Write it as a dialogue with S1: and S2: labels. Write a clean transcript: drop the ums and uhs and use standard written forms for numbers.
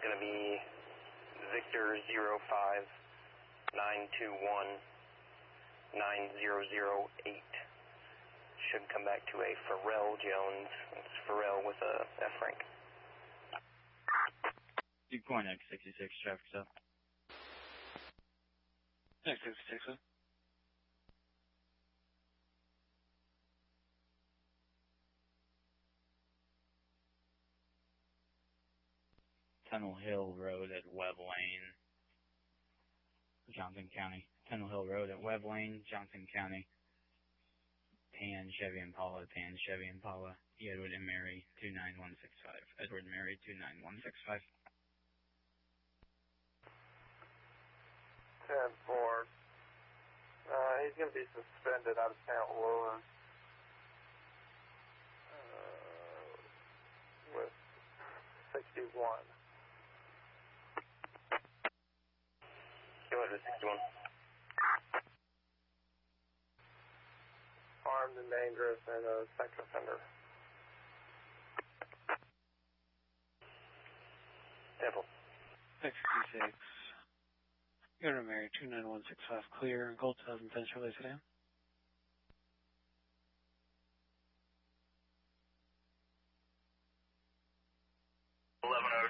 S1: going to be Victor 059219008. Should come back to a Pharrell Jones. It's Pharrell with a F rank.
S2: Deep point X66, traffic stop.
S3: X66, sir.
S2: Tunnel Hill Road at Webb Lane, Johnson County. Tunnel Hill Road at Webb Lane, Johnson County. Tan Chevy Impala, Edward and Mary 29165. Edward and Mary 29165.
S4: 10-4. He's going to be suspended out of St. Louis with 61.
S1: Go ahead with 61.
S4: Armed and dangerous and a sex offender.
S1: Temple.
S3: X66. Edward Mary 29165, clear. Gold 2010, Chevrolet sedan.
S1: 11